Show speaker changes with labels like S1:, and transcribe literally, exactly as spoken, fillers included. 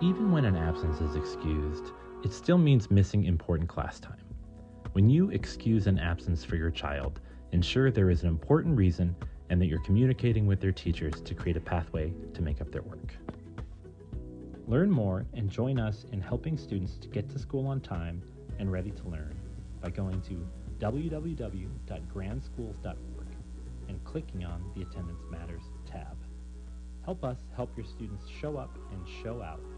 S1: Even when an absence is excused, it still means missing important class time. When you excuse an absence for your child, ensure there is an important reason and that you're communicating with their teachers to create a pathway to make up their work. Learn more and join us in helping students to get to school on time and ready to learn by going to w w w dot grand schools dot org and clicking on the Attendance Matters tab. Help us help your students show up and show out